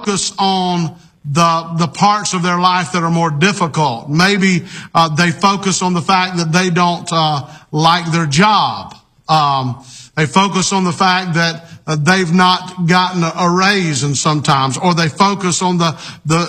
focus on the parts of their life that are more difficult. Maybe they focus on the fact that they don't like their job. They focus on the fact that they've not gotten a raise, and sometimes, or they focus on the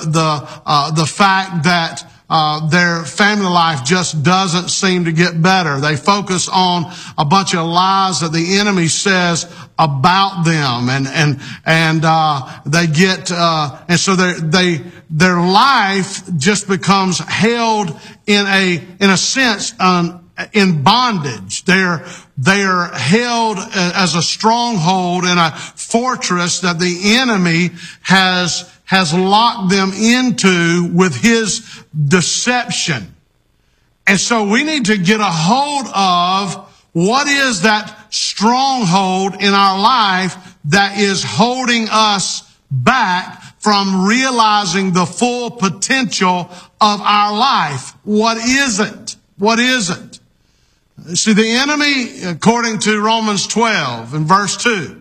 fact that their family life just doesn't seem to get better. They focus on a bunch of lies that the enemy says about them, and they get and so their life just becomes held in a sense in bondage. They are held as a stronghold in a fortress that the enemy has locked them into with his deception. And so we need to get a hold of what is that stronghold in our life that is holding us back from realizing the full potential of our life. What is it? What is it? See, the enemy, according to Romans 12 and verse 2,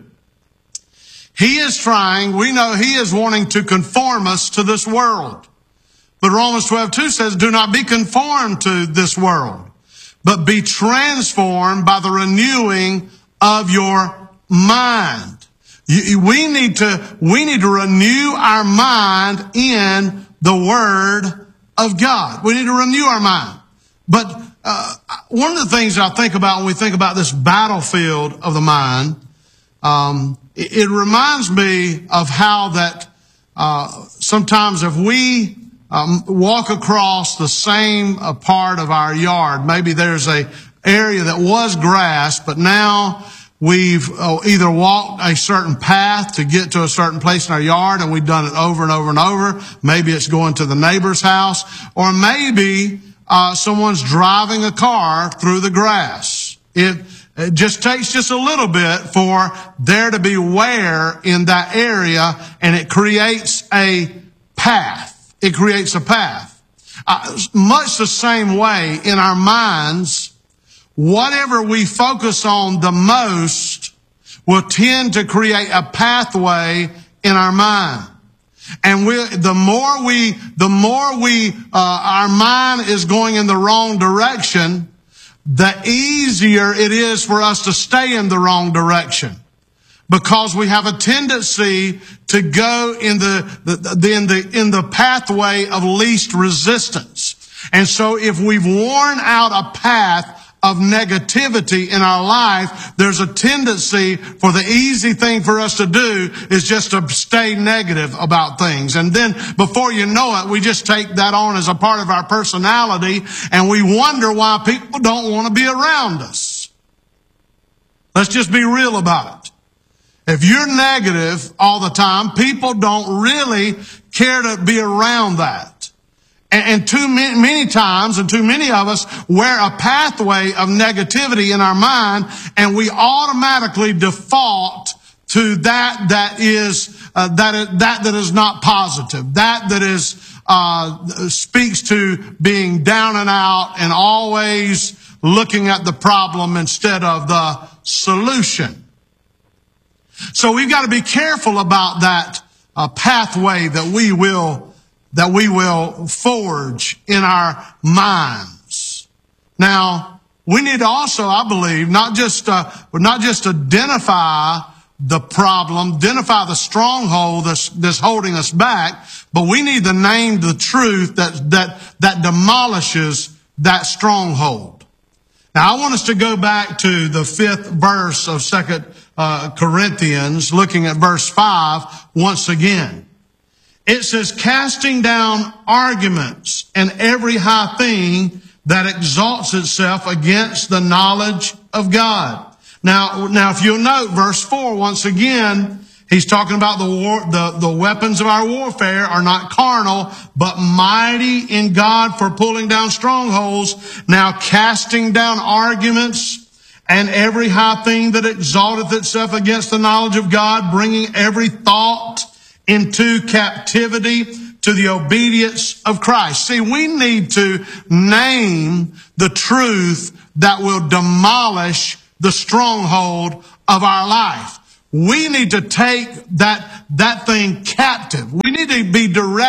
he is trying, we know he is wanting to conform us to this world. But Romans 12:2 says, do not be conformed to this world, but be transformed by the renewing of your mind. We need to renew our mind in the Word of God. We need to renew our mind. But one of the things I think about when we think about this battlefield of the mind, it reminds me of how that sometimes if we walk across the same part of our yard, maybe there's a area that was grass, but now we've either walked a certain path to get to a certain place in our yard, and we've done it over and over and over. Maybe it's going to the neighbor's house, or maybe someone's driving a car through the grass. It just takes just a little bit for there to be wear in that area, and it creates a path. It creates a path. Much the same way in our minds, whatever we focus on the most will tend to create a pathway in our mind. And the more our mind is going in the wrong direction, the easier it is for us to stay in the wrong direction, because we have a tendency to go in the pathway of least resistance. And so if we've worn out a path of negativity in our life, there's a tendency for the easy thing for us to do is just to stay negative about things. And then before you know it, we just take that on as a part of our personality, and we wonder why people don't want to be around us. Let's just be real about it. If you're negative all the time, people don't really care to be around that. And too many times, and too many of us wear a pathway of negativity in our mind, and we automatically default to that is not positive, that is speaks to being down and out and always looking at the problem instead of the solution. So we've got to be careful about that pathway that we will forge in our minds. Now, we need to also, I believe, not just identify the problem, identify the stronghold that's holding us back, but we need to name the truth that demolishes that stronghold. Now, I want us to go back to the 5th verse of 2 Corinthians, looking at verse 5 once again. It says, casting down arguments and every high thing that exalts itself against the knowledge of God. Now, if you'll note verse 4, once again, he's talking about the weapons of our warfare are not carnal, but mighty in God for pulling down strongholds. Now, casting down arguments and every high thing that exalteth itself against the knowledge of God, bringing every thought into captivity to the obedience of Christ. See, we need to name the truth that will demolish the stronghold of our life. We need to take that thing captive. We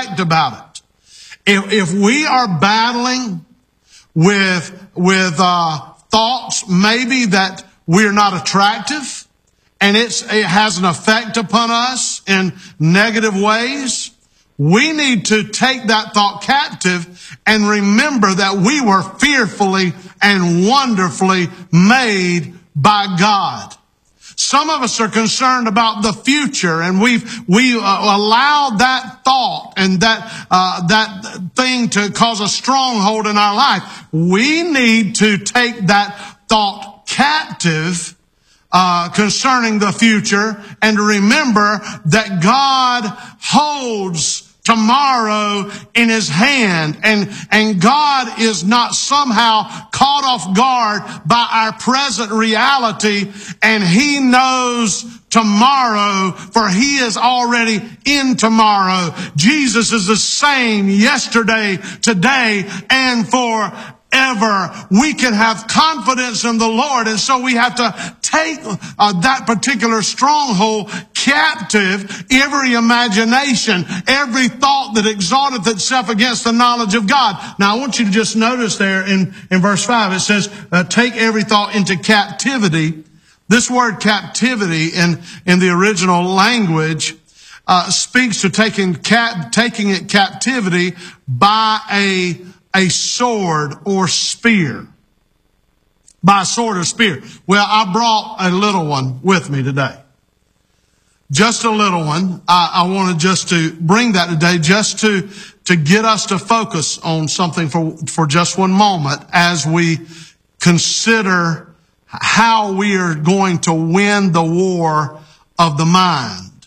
effect about it. If we are battling with thoughts maybe that we're not attractive, and it has an effect upon us in negative ways, we need to take that thought captive and remember that we were fearfully and wonderfully made by God. Some of us are concerned about the future, and we've allowed that thought and that thing to cause a stronghold in our life. We need to take that thought captive concerning the future, and to remember that God holds tomorrow in His hand, and God is not somehow caught off guard by our present reality, and He knows tomorrow, for He is already in tomorrow. Jesus is the same yesterday, today, and forever. We can have confidence in the Lord, and so we have to take that particular stronghold captive, every imagination, every thought that exalteth itself against the knowledge of God. Now I want you to just notice there in verse 5, it says, take every thought into captivity. This word captivity in the original language speaks to taking it captivity by a sword or spear. By a sword or spear. Well, I brought a little one with me today. Just a little one. I wanted just to bring that today just to get us to focus on something for just one moment as we consider how we are going to win the war of the mind.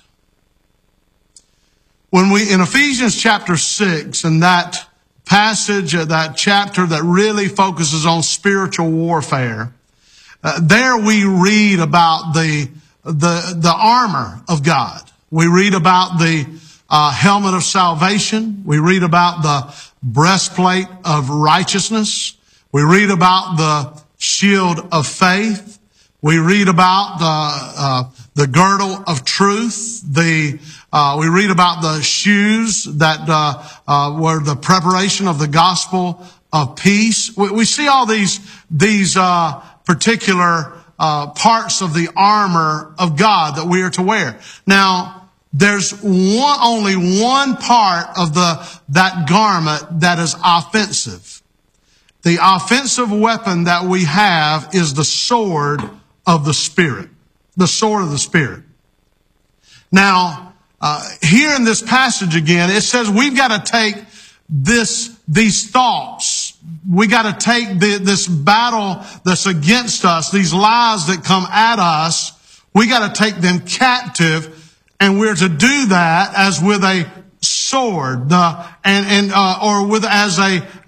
When in Ephesians chapter 6, and that passage, that chapter that really focuses on spiritual warfare, there we read about the armor of God. We read about the helmet of salvation. We read about the breastplate of righteousness. We read about the shield of faith. We read about the girdle of truth. We read about the shoes that were the preparation of the gospel of peace. We see all these particular parts of the armor of God that we are to wear. Now, there's only one part of that garment that is offensive. The offensive weapon that we have is the sword of the Spirit. The sword of the Spirit. Now, here in this passage again, it says we've got to take these thoughts. We got to take this battle that's against us, these lies that come at us. We got to take them captive, and we're to do that as with a sword, or with as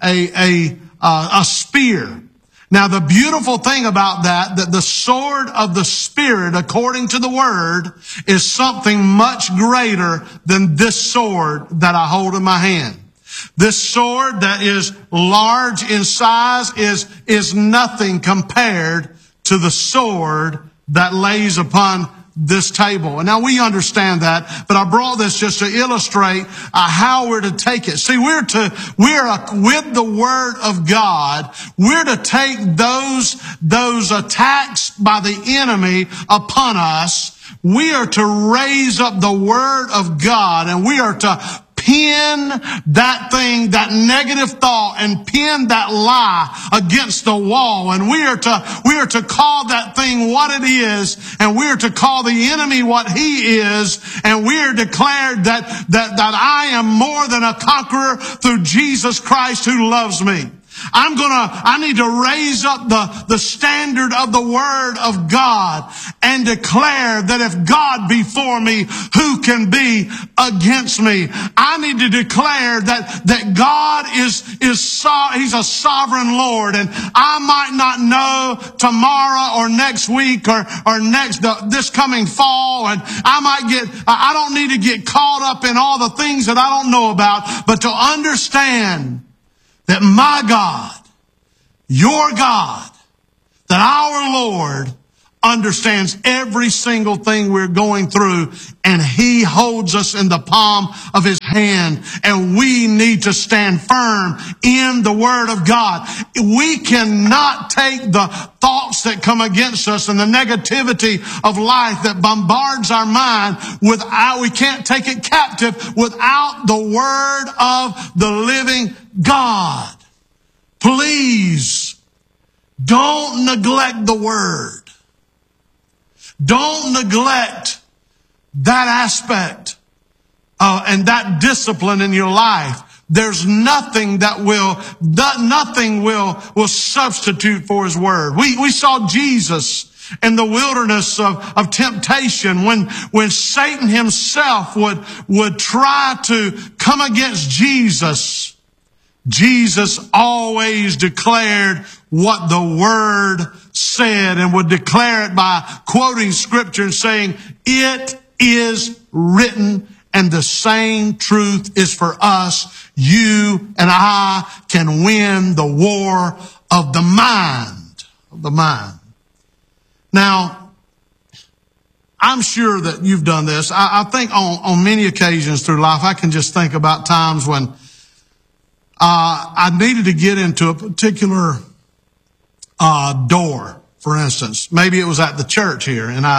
a spear. Now, the beautiful thing about that the sword of the Spirit, according to the Word, is something much greater than this sword that I hold in my hand. This sword that is large in size is nothing compared to the sword that lays upon this table. And now we understand that, but I brought this just to illustrate how we're to take it. See, we're with the Word of God, we're to take those attacks by the enemy upon us. We are to raise up the Word of God, and we are to pin that thing, that negative thought, and pin that lie against the wall. And we are to call that thing what it is, and we are to call the enemy what he is, and we are declared that I am more than a conqueror through Jesus Christ who loves me. I need to raise up the standard of the Word of God and declare that if God be for me, who can be against me? I need to declare that God He's a sovereign Lord, and I might not know tomorrow or next week or this coming fall, and I don't need to get caught up in all the things that I don't know about, but to understand that my God, your God, that our Lord understands every single thing we're going through, and He holds us in the palm of His hand, and we need to stand firm in the Word of God. We cannot take the thoughts that come against us and the negativity of life that bombards our mind we can't take it captive without the Word of the living God. Please don't neglect the Word. Don't neglect that aspect and that discipline in your life. There's nothing will substitute for His Word. We saw Jesus in the wilderness of temptation when Satan himself would try to come against Jesus. Jesus always declared what the Word said and would declare it by quoting Scripture and saying, "It is written," and the same truth is for us. You and I can win the war of the mind. Now, I'm sure that you've done this. I think on many occasions through life, I can just think about times when I needed to get into a particular door, for instance. Maybe it was at the church here, and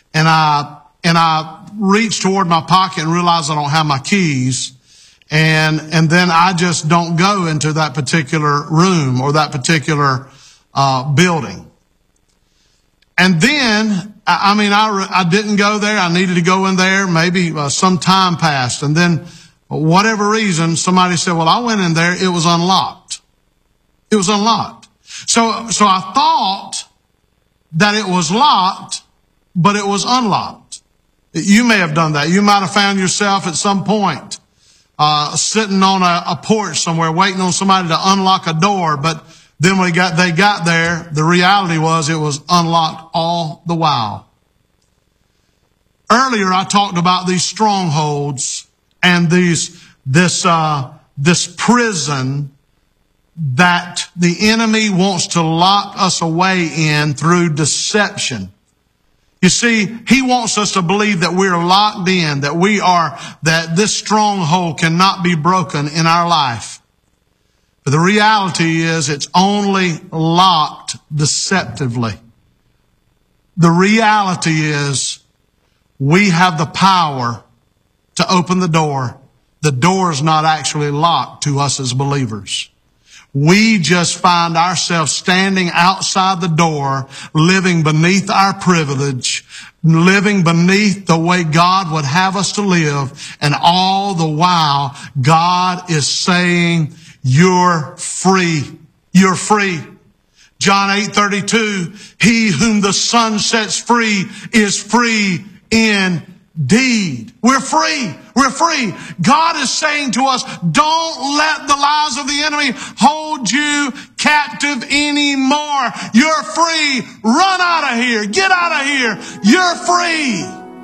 I reached toward my pocket and realized I don't have my keys, and then I just don't go into that particular room or that particular building. And then, I didn't go there. I needed to go in there. Maybe some time passed, and then, for whatever reason, somebody said, "Well, I went in there. It was unlocked." It was unlocked. So I thought that it was locked, but it was unlocked. You may have done that. You might have found yourself at some point sitting on a porch somewhere waiting on somebody to unlock a door, but then when they got there, the reality was it was unlocked all the while. Earlier, I talked about these strongholds and this prison that the enemy wants to lock us away in through deception. You see, he wants us to believe that we're locked in, that this stronghold cannot be broken in our life. But the reality is it's only locked deceptively. The reality is we have the power to open the door. The door is not actually locked to us as believers. We just find ourselves standing outside the door, living beneath our privilege, living beneath the way God would have us to live. And all the while, God is saying, "You're free. You're free." John 8:32, "He whom the Son sets free is free indeed." We're free. We're free. God is saying to us, don't let the lies of the enemy hold you captive anymore. You're free. Run out of here. Get out of here. You're free.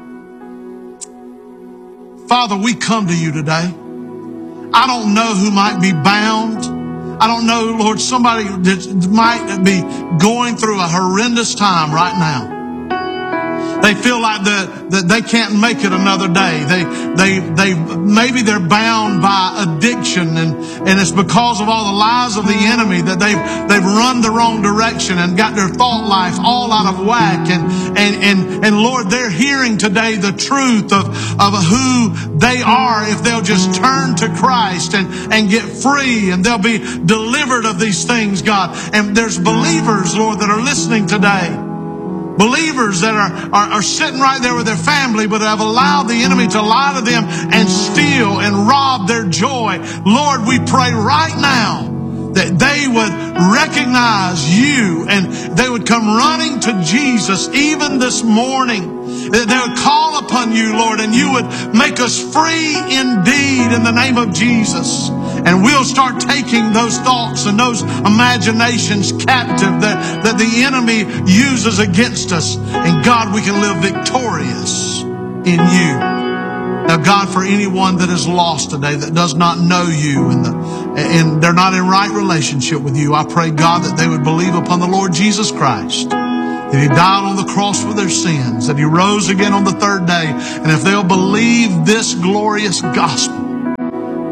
Father, we come to you today. I don't know who might be bound. I don't know, Lord, somebody that might be going through a horrendous time right now. They feel like that they can't make it another day. Maybe they're bound by addiction, and it's because of all the lies of the enemy that they've run the wrong direction and got their thought life all out of whack. And Lord, they're hearing today the truth of who they are if they'll just turn to Christ and get free, and they'll be delivered of these things, God. And there's believers, Lord, that are listening today. Believers that are sitting right there with their family, but have allowed the enemy to lie to them and steal and rob their joy. Lord, we pray right now that they would recognize you and they would come running to Jesus even this morning. That they would call upon you, Lord, and you would make us free indeed in the name of Jesus. And we'll start taking those thoughts and those imaginations captive that the enemy uses against us. And God, we can live victorious in you. Now, God, for anyone that is lost today, that does not know you and they're not in right relationship with you, I pray, God, that they would believe upon the Lord Jesus Christ. That He died on the cross for their sins, that He rose again on the third day. And if they'll believe this glorious gospel,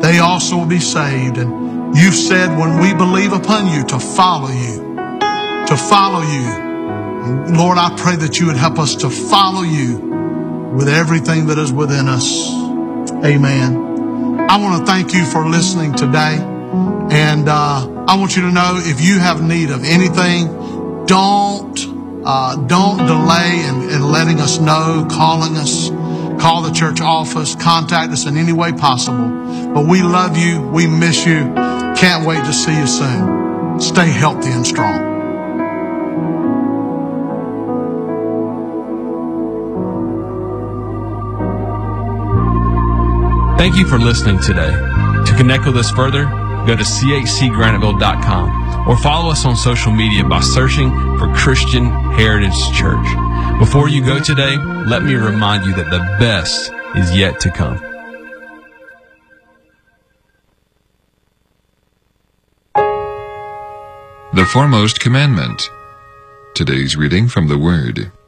they also will be saved. And you said when we believe upon you to follow you, to follow you. And Lord, I pray that you would help us to follow you with everything that is within us. Amen. I want to thank you for listening today. And I want you to know, if you have need of anything, don't delay in letting us know, calling us. Call the church office, contact us in any way possible. But we love you. We miss you. Can't wait to see you soon. Stay healthy and strong. Thank you for listening today. To connect with us further, go to chcgraniteville.com or follow us on social media by searching for Christian Heritage Church. Before you go today, let me remind you that the best is yet to come. The Foremost Commandment. Today's reading from the Word.